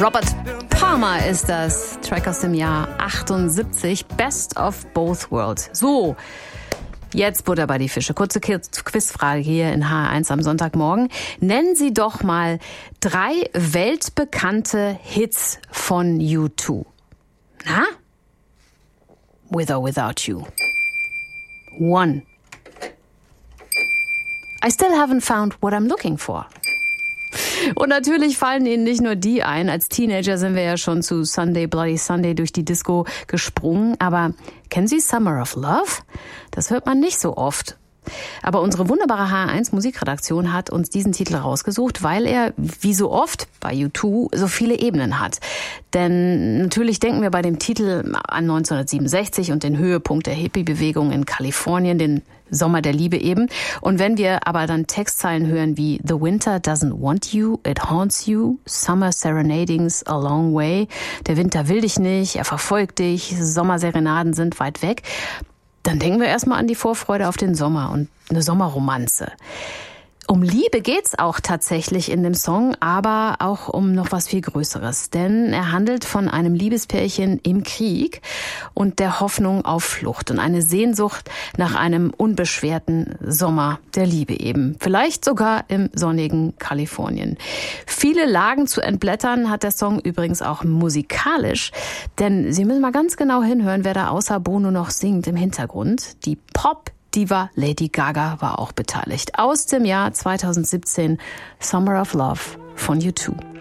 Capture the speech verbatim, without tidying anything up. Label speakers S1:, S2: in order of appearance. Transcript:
S1: Robert Palmer ist das, Track aus dem Jahr achtundsiebzig, Best of Both Worlds. So, jetzt Butter bei die Fische. Kurze Quizfrage hier in H R eins am Sonntagmorgen. Nennen Sie doch mal drei weltbekannte Hits von U zwei. Na? With or Without You. One. I still haven't found what I'm looking for. Und natürlich fallen Ihnen nicht nur die ein. Als Teenager sind wir ja schon zu Sunday Bloody Sunday durch die Disco gesprungen. Aber kennen Sie Summer of Love? Das hört man nicht so oft. Aber unsere wunderbare H R eins Musikredaktion hat uns diesen Titel rausgesucht, weil er, wie so oft bei U zwei, so viele Ebenen hat. Denn natürlich denken wir bei dem Titel an neunzehnhundertsiebenundsechzig und den Höhepunkt der Hippie-Bewegung in Kalifornien, den Sommer der Liebe eben. Und wenn wir aber dann Textzeilen hören wie The winter doesn't want you, it haunts you, summer serenading's a long way, der Winter will dich nicht, er verfolgt dich, Sommerserenaden sind weit weg, dann denken wir erstmal an die Vorfreude auf den Sommer und eine Sommerromanze. Um Liebe geht's auch tatsächlich in dem Song, aber auch um noch was viel Größeres. Denn er handelt von einem Liebespärchen im Krieg und der Hoffnung auf Flucht und eine Sehnsucht nach einem unbeschwerten Sommer der Liebe eben. Vielleicht sogar im sonnigen Kalifornien. Viele Lagen zu entblättern hat der Song übrigens auch musikalisch, denn Sie müssen mal ganz genau hinhören, wer da außer Bono noch singt im Hintergrund. Die Pop Diva Lady Gaga war auch beteiligt. Aus dem Jahr zweitausendsiebzehn, Summer of Love von U zwei.